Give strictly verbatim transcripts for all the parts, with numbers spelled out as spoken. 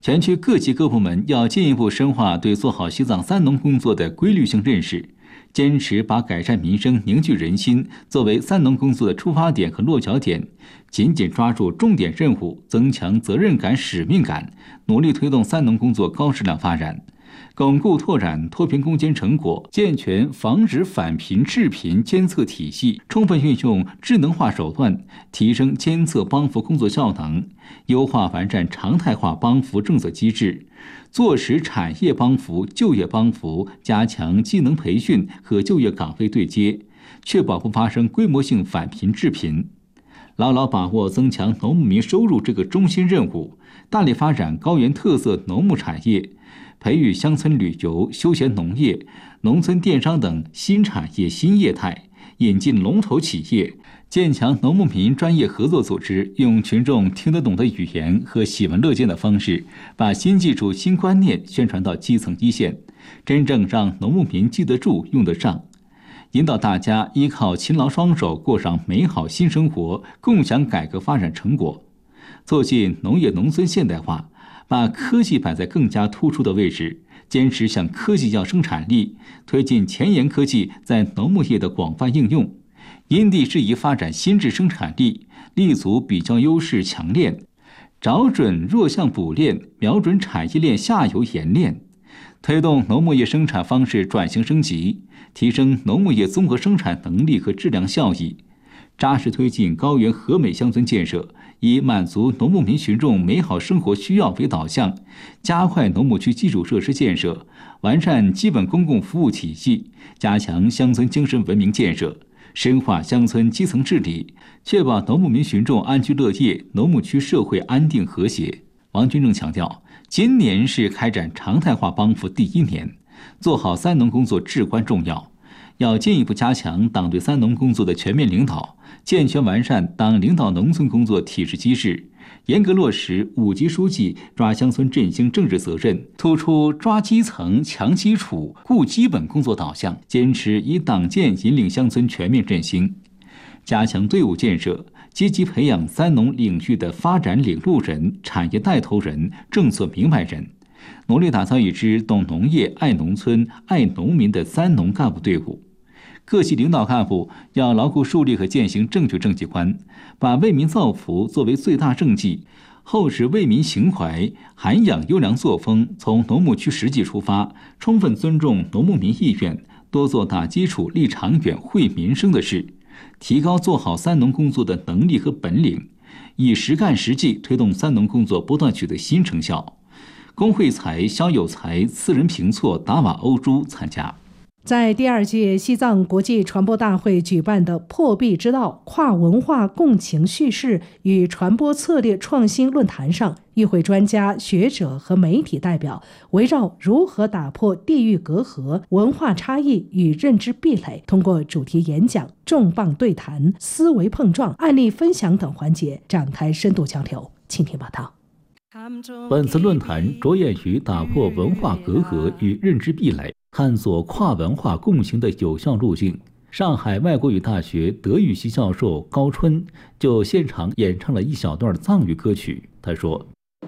全区各级各部门要进一步深化对做好西藏三农工作的规律性认识，坚持把改善民生、凝聚人心作为三农工作的出发点和落脚点，紧紧抓住重点任务，增强责任感、使命感，努力推动三农工作高质量发展，巩固拓展脱贫攻坚成果，健全防止返贫致贫监测体系，充分运用智能化手段，提升监测帮扶工作效能，优化完善常态化帮扶政策机制，坐实产业帮扶、就业帮扶，加强技能培训和就业岗位对接，确保不发生规模性返贫致贫。牢牢把握增强农牧民收入这个中心任务，大力发展高原特色农牧产业，培育乡村旅游、休闲农业、农村电商等新产业新业态，引进龙头企业，建强农牧民专业合作组织，用群众听得懂的语言和喜闻乐见的方式，把新技术、新观念宣传到基层一线，真正让农牧民记得住、用得上，引导大家依靠勤劳双手过上美好新生活，共享改革发展成果，促进农业农村现代化，把科技摆在更加突出的位置，坚持向科技要生产力，推进前沿科技在农牧业的广泛应用，因地制宜发展新质生产力，立足比较优势强链，找准弱项补链，瞄准产业链下游冶炼，推动农牧业生产方式转型升级，提升农牧业综合生产能力和质量效益，扎实推进高原和美乡村建设，以满足农牧民群众美好生活需要为导向，加快农牧区基础设施建设，完善基本公共服务体系，加强乡村精神文明建设，深化乡村基层治理，确保农牧民群众安居乐业，农牧区社会安定和谐。王军正强调，今年是开展常态化帮扶第一年，做好三农工作至关重要，要进一步加强党对三农工作的全面领导，健全完善党领导农村工作体制机制，严格落实五级书记抓乡村振兴政治责任，突出抓基层、强基础、固基本工作导向，坚持以党建引领乡村全面振兴，加强队伍建设，积极培养三农领域的发展领路人、产业带头人、政策明白人，努力打造一支懂农业、爱农村、爱农民的三农干部队伍。各级领导干部要牢固树立和践行正确政绩观，把为民造福作为最大政绩，厚实为民情怀，涵养优良作风，从农牧区实际出发，充分尊重农牧民意愿，多做打基础、立长远、惠民生的事，提高做好三农工作的能力和本领，以实干实际推动三农工作不断取得新成效。龚慧才、肖有才、次仁平措、达瓦欧珠参加。 在第二届西藏国际传播大会举办的破壁之道跨文化共情叙事与传播策略创新论坛上，与会专家学者和媒体代表围绕如何打破地域隔阂、文化差异与认知壁垒，通过主题演讲、重磅对谈、思维碰撞、案例分享等环节展开深度交流。请听报道。 本次论坛着眼于打破文化隔阂与认知壁垒，探索跨文化共行的有效路径。上海外国语大学德语系教授高春就现场演唱了一小段藏语歌曲。他说，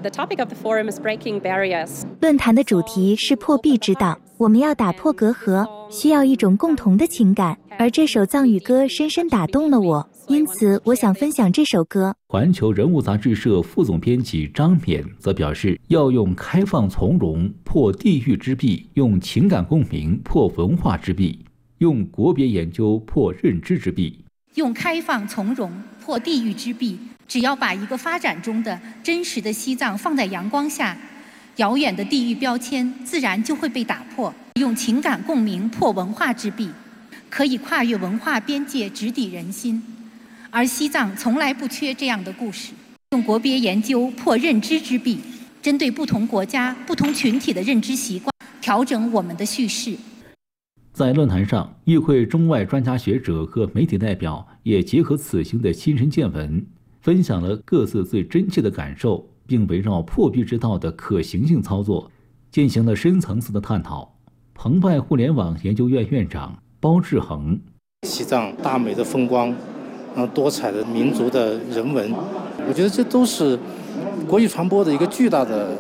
论坛的主题是破壁之道，我们要打破隔阂，需要一种共同的情感，而这首藏语歌深深打动了我，因此我想分享这首歌。 环球人物杂志社副总编辑张冕则表示，要用开放从容破地域之壁，用情感共鸣破文化之壁，用国别研究破认知之壁。 用开放从容破地域之壁，只要把一个发展中的真实的西藏放在阳光下，遥远的地域标签自然就会被打破。用情感共鸣破文化之壁，可以跨越文化边界，直抵人心。而西藏从来不缺这样的故事。用国别研究破认知之壁，针对不同国家、不同群体的认知习惯，调整我们的叙事。 在论坛上，与会中外专家学者和媒体代表也结合此行的亲身见闻，分享了各自最真切的感受，并围绕破壁之道的可行性操作进行了深层次的探讨。澎湃互联网研究院院长包志恒， 西藏大美的风光，多彩的民族的人文，我觉得这都是国际传播的一个巨大的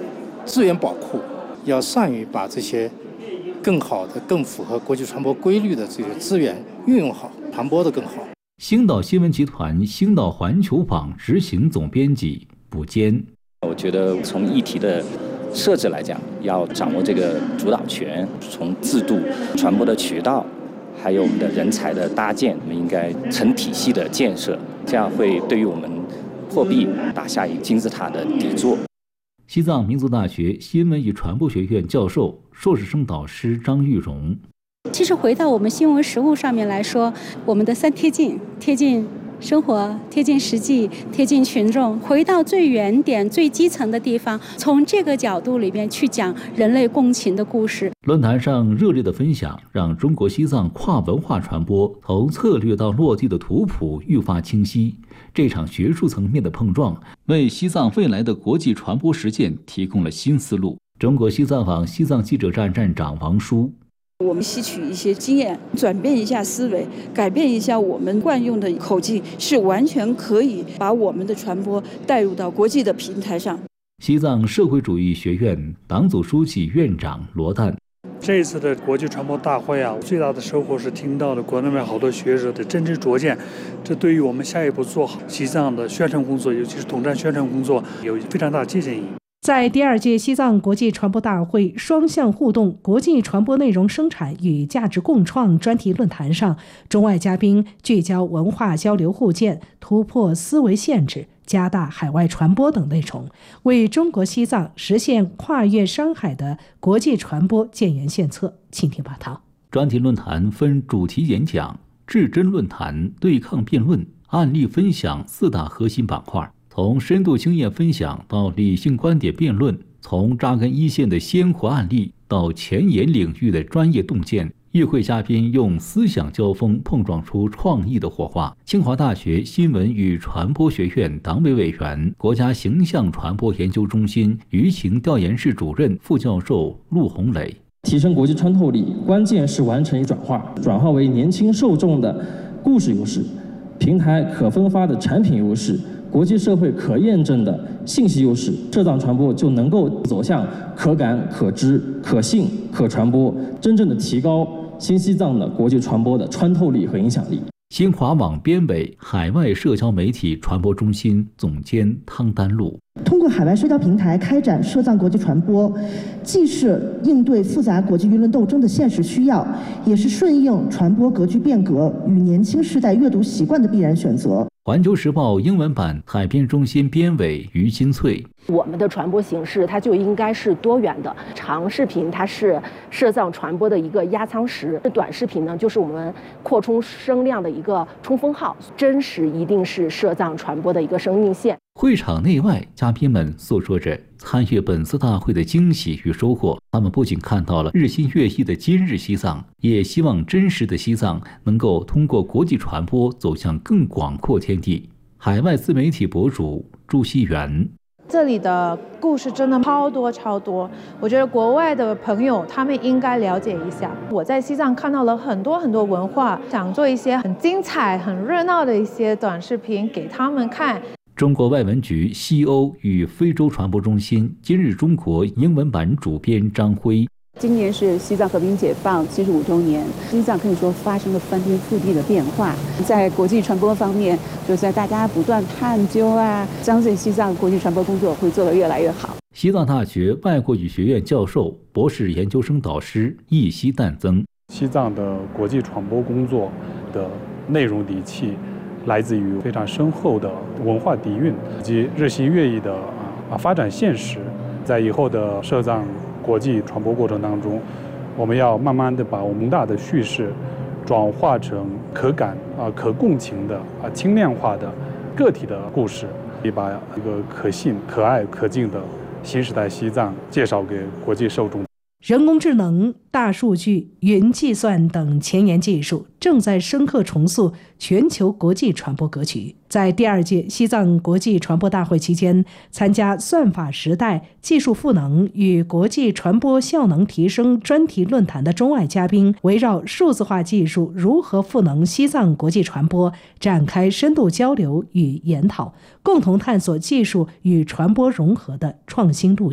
资源宝库，要善于把这些更好的、更符合国际传播规律的这个资源运用好，传播的更好。 星岛新闻集团星岛环球网执行总编辑卜坚， 我觉得从议题的设置来讲，要掌握这个主导权，从制度、传播的渠道，还有我们的人才的搭建，我们应该成体系的建设，这样会对于我们破壁打下一金字塔的底座。 西藏民族大学新闻与传播学院教授、硕士生导师张玉荣， 其实回到我们新闻实务上面来说，我们的三贴近，贴近生活，贴近实际，贴近群众，回到最原点、最基层的地方，从这个角度里边去讲人类共情的故事。 论坛上热烈的分享，让中国西藏跨文化传播从策略到落地的图谱愈发清晰。这场学术层面的碰撞，为西藏未来的国际传播实践提供了新思路。中国西藏网西藏记者站站长王舒， 我们吸取一些经验，转变一下思维，改变一下我们惯用的口径，是完全可以把我们的传播带入到国际的平台上。 西藏社会主义学院党组书记、院长罗旦， 这一次的国际传播大会啊，最大的收获是听到了国内外好多学者的真知灼见，这对于我们下一步做好西藏的宣传工作，尤其是统战宣传工作，有非常大的借鉴意义。 在第二届西藏国际传播大会双向互动国际传播内容生产与价值共创专题论坛上，中外嘉宾聚焦文化交流互鉴、突破思维限制、加大海外传播等内容，为中国西藏实现跨越山海的国际传播建言献策。请听报道。 专题论坛分主题演讲、质真论坛、对抗辩论、案例分享四大核心板块。从深度经验分享到理性观点辩论，从扎根一线的鲜活案例到前沿领域的专业洞见，与会嘉宾用思想交锋碰撞出创意的火花。清华大学新闻与传播学院党委委员、国家形象传播研究中心舆情调研室主任、副教授陆红磊， 提升国际穿透力，关键是完成转化，转化为年轻受众的故事优势，平台可分发的产品优势，国际社会可验证的信息优势，社藏传播就能够走向可感、可知、可信、可传播，真正的提高新西藏的国际传播的穿透力和影响力。 新华网编委、海外社交媒体传播中心总监汤丹露， 通过海外社交平台开展涉藏国际传播，既是应对复杂国际舆论斗争的现实需要，也是顺应传播格局变革与年轻世代阅读习惯的必然选择。 环球时报英文版海编中心编委于金翠， 我们的传播形式它就应该是多元的，长视频它是涉藏传播的一个压舱石，短视频呢就是我们扩充声量的一个冲锋号，真实一定是涉藏传播的一个生命线。 会场内外，嘉宾们诉说着参与本次大会的惊喜与收获。他们不仅看到了日新月异的今日西藏，也希望真实的西藏能够通过国际传播走向更广阔天地。海外自媒体博主朱希元， 这里的故事真的超多超多，我觉得国外的朋友他们应该了解一下。我在西藏看到了很多很多文化，想做一些很精彩、很热闹的一些短视频给他们看。 中国外文局西欧与非洲传播中心今日中国英文版主编张辉， 今年是西藏和平解放七十五周年，西藏可以说发生了翻天覆地的变化。在国际传播方面，就在大家不断探究啊，相信西藏国际传播工作会做得越来越好。 西藏大学外国语学院教授、博士研究生导师易西旦增， 西藏的国际传播工作的内容底气来自于非常深厚的文化底蕴以及日新月异的啊发展现实。在以后的涉藏国际传播过程当中，我们要慢慢的把宏大的叙事转化成可感啊、可共情的啊轻量化的个体的故事，也把一个可信、可爱、可敬的新时代西藏介绍给国际受众。 人工智能、大数据、云计算等前沿技术正在深刻重塑全球国际传播格局。在第二届西藏国际传播大会期间，参加算法时代、技术赋能与国际传播效能提升专题论坛的中外嘉宾，围绕数字化技术如何赋能西藏国际传播，展开深度交流与研讨，共同探索技术与传播融合的创新路径。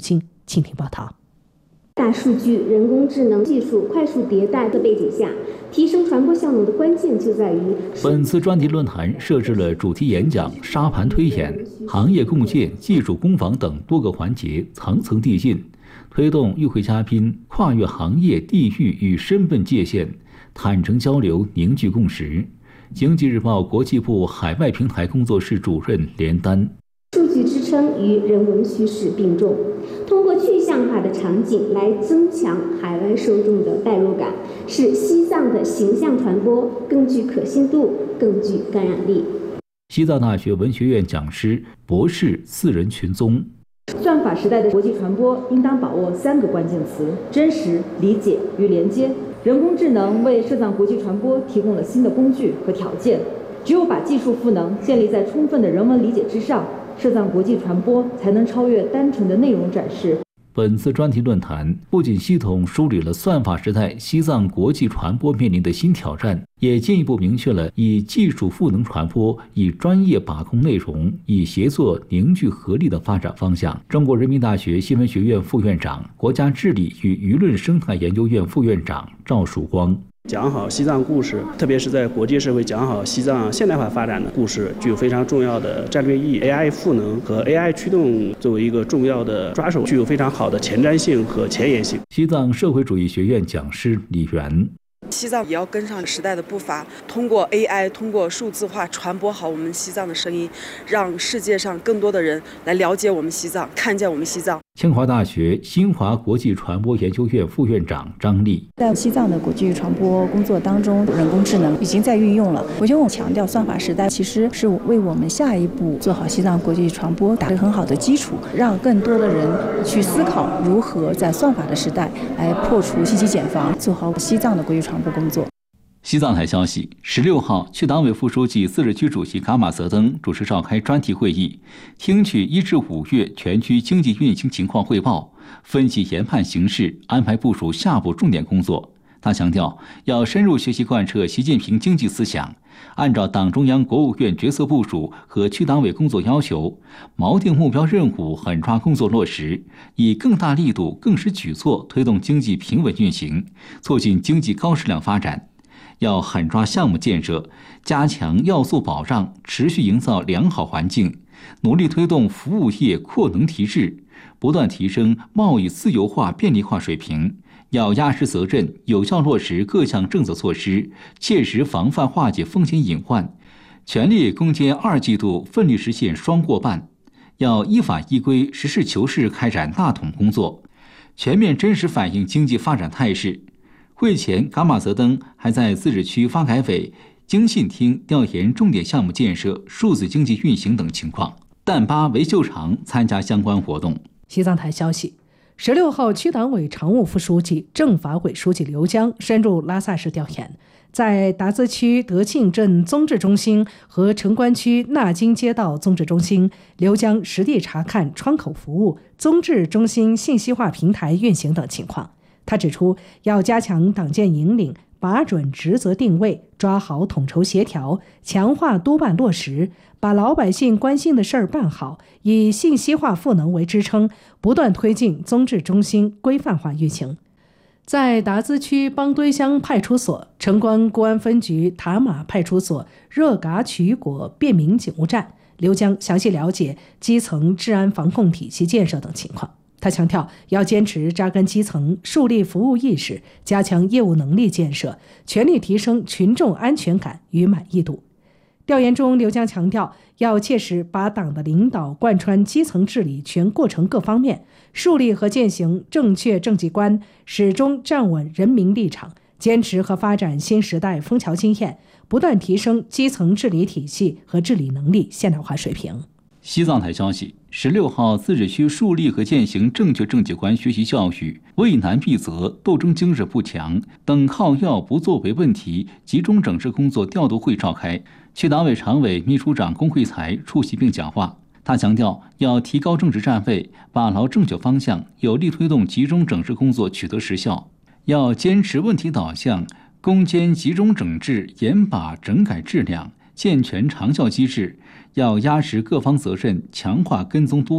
请听报道。 大数据、人工智能技术快速迭代的背景下，提升传播效能的关键就在于。 本次专题论坛设置了主题演讲、沙盘推演、行业共建、技术攻防等多个环节，层层递进，推动与会嘉宾跨越行业、地域与身份界限，坦诚交流，凝聚共识。经济日报国际部海外平台工作室主任连丹。 数据支撑与人文叙事并重，通过具象化的场景来增强海外受众的代入感，使西藏的形象传播更具可信度、更具感染力。 西藏大学文学院讲师、博士四人群综。 算法时代的国际传播应当把握三个关键词：真实、理解与连接。人工智能为涉藏国际传播提供了新的工具和条件，只有把技术赋能建立在充分的人文理解之上，涉藏国际传播才能超越单纯的内容展示。 本次专题论坛不仅系统梳理了算法时代西藏国际传播面临的新挑战，也进一步明确了以技术赋能传播、以专业把控内容、以协作凝聚合力的发展方向。中国人民大学新闻学院副院长、国家治理与舆论生态研究院副院长赵曙光。 讲好西藏故事，特别是在国际社会讲好西藏现代化发展的故事，具有非常重要的战略意义。A I 赋能和 A I 驱动作为一个重要的抓手，具有非常好的前瞻性和前沿性。 西藏社会主义学院讲师李源。 西藏也要跟上时代的步伐，通过 A I， 通过数字化传播好我们西藏的声音，让世界上更多的人来了解我们西藏，看见我们西藏。 清华大学新华国际传播研究院副院长张丽。 在西藏的国际传播工作当中，人工智能已经在运用了。我觉得我们强调算法时代，其实是为我们下一步做好西藏国际传播打了很好的基础，让更多的人去思考如何在算法的时代来破除信息茧房，做好西藏的国际传播工作。 西藏台消息，十六号，区党委副书记、自治区主席噶玛泽登主持召开专题会议，听取一至五月全区经济运行情况汇报，分析研判形势，安排部署下步重点工作。他强调，要深入学习贯彻习近平经济思想，按照党中央、国务院决策部署和区党委工作要求，锚定目标任务，狠抓工作落实，以更大力度、更实举措推动经济平稳运行，促进经济高质量发展。要狠抓项目建设，加强要素保障，持续营造良好环境，努力推动服务业扩能提质，不断提升贸易自由化便利化水平。要压实责任，有效落实各项政策措施，切实防范化解风险隐患，全力攻坚二季度，奋力实现双过半。要依法依规、实事求是开展大统工作，全面真实反映经济发展态势。会前，噶玛泽登还在自治区发改委经信厅调研重点项目建设、数字经济运行等情况。淡巴韦秀长参加相关活动。 西藏台消息，十六号，区党委常务副书记、政法委书记刘江深入拉萨市调研，在达孜区德庆镇综治中心和城关区纳金街道综治中心，刘江实地查看窗口服务、综治中心信息化平台运行等情况。他指出，要加强党建引领，把准职责定位，抓好统筹协调，强化督办落实，把老百姓关心的事儿办好，以信息化赋能为支撑，不断推进综治中心规范化运行。在达孜区邦堆乡派出所、城关公安分局塔马派出所热嘎曲果便民警务站，刘江详细了解基层治安防控体系建设等情况。他强调，要坚持扎根基层，树立服务意识，加强业务能力建设，全力提升群众安全感与满意度。调研中，刘江强调，要切实把党的领导贯穿基层治理全过程各方面，树立和践行正确政绩观，始终站稳人民立场，坚持和发展新时代枫桥经验，不断提升基层治理体系和治理能力现代化水平。 西藏台消息，十六号，自治区树立和践行正确政绩观学习教育、畏难避责、斗争精神不强等靠要不作为问题集中整治工作调度会召开，区党委常委、秘书长龚惠才出席并讲话。他强调，要提高政治站位，把牢正确方向，有力推动集中整治工作取得实效。要坚持问题导向，攻坚集中整治，严把整改质量，健全长效机制。要压实各方责任，强化跟踪督办，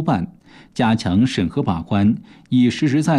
加强审核把关，以实实在